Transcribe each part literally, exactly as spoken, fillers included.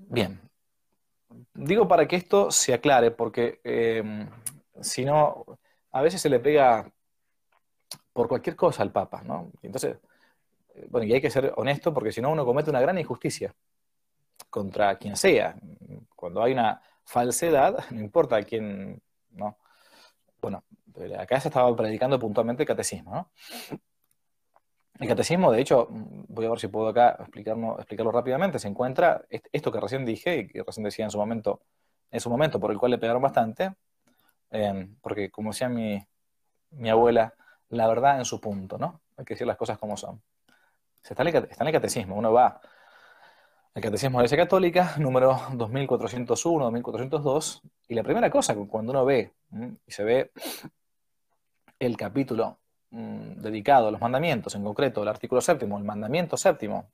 Bien, digo para que esto se aclare, porque eh, si no, a veces se le pega por cualquier cosa al Papa, ¿no? Entonces, eh, bueno, y hay que ser honesto porque si no uno comete una gran injusticia contra quien sea. Cuando hay una falsedad, no importa a quién, ¿no? Bueno, acá se estaba predicando puntualmente el catecismo, ¿no? El catecismo, de hecho, voy a ver si puedo acá explicarlo, explicarlo rápidamente, se encuentra est- esto que recién dije y que recién decía en su momento, en su momento, por el cual le pegaron bastante, eh, porque como decía mi, mi abuela, la verdad en su punto, ¿no? Hay que decir las cosas como son. Se Está en el, cate- está en el catecismo, uno va al catecismo de la Iglesia Católica, número dos mil cuatrocientos uno, dos mil cuatrocientos dos, y la primera cosa, cuando uno ve, ¿m? y se ve el capítulo mm, dedicado a los mandamientos, en concreto el artículo séptimo, el mandamiento séptimo,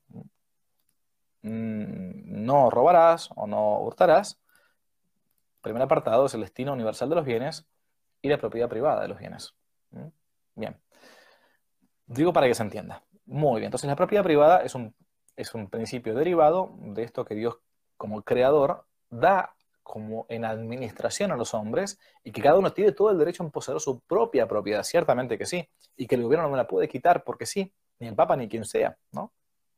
mm, no robarás o no hurtarás, primer apartado es el destino universal de los bienes y la propiedad privada de los bienes. ¿Mm? Bien, digo para que se entienda. Muy bien, entonces la propiedad privada es un, es un principio derivado de esto que Dios como creador da como en administración a los hombres y que cada uno tiene todo el derecho en poseer su propia propiedad, ciertamente que sí, y que el gobierno no me la puede quitar porque sí, ni el Papa ni quien sea, ¿no?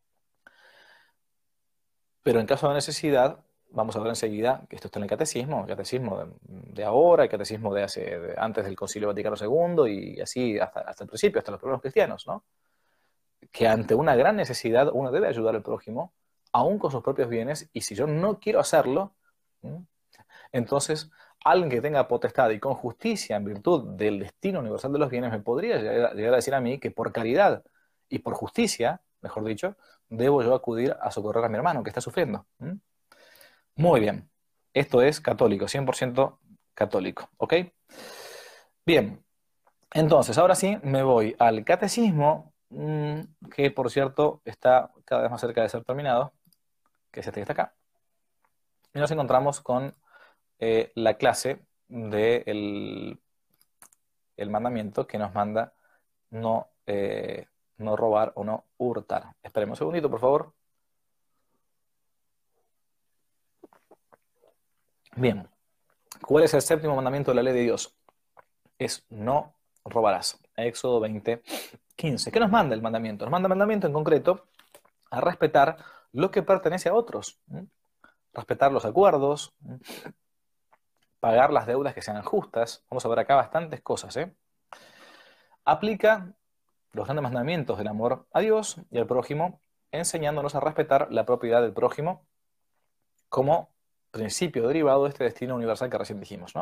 Pero en caso de necesidad, vamos a ver enseguida que esto está en el catecismo, el catecismo de, de ahora, el catecismo de hace, de antes del Concilio Vaticano segundo y así hasta, hasta el principio, hasta los primeros cristianos, ¿no? Que ante una gran necesidad uno debe ayudar al prójimo, aún con sus propios bienes, y si yo no quiero hacerlo, ¿m? Entonces alguien que tenga potestad y con justicia en virtud del destino universal de los bienes me podría llegar a, llegar a decir a mí que por caridad y por justicia, mejor dicho, debo yo acudir a socorrer a mi hermano que está sufriendo. ¿M? Muy bien. Esto es católico, cien por ciento católico. ¿Ok? Bien. Entonces, ahora sí, me voy al catecismo, mm, que por cierto está cada vez más cerca de ser terminado, que es este que está acá. Y nos encontramos con eh, la clase del el mandamiento que nos manda no, eh, no robar o no hurtar. Esperemos un segundito, por favor. Bien. ¿Cuál es el séptimo mandamiento de la ley de Dios? Es no robarás. Éxodo veinte quince. ¿Qué nos manda el mandamiento? Nos manda el mandamiento en concreto a respetar lo que pertenece a otros. ¿M? Respetar los acuerdos, ¿m? Pagar las deudas que sean justas. Vamos a ver acá bastantes cosas. ¿eh? Aplica los grandes mandamientos del amor a Dios y al prójimo, enseñándonos a respetar la propiedad del prójimo como principio derivado de este destino universal que recién dijimos, ¿no?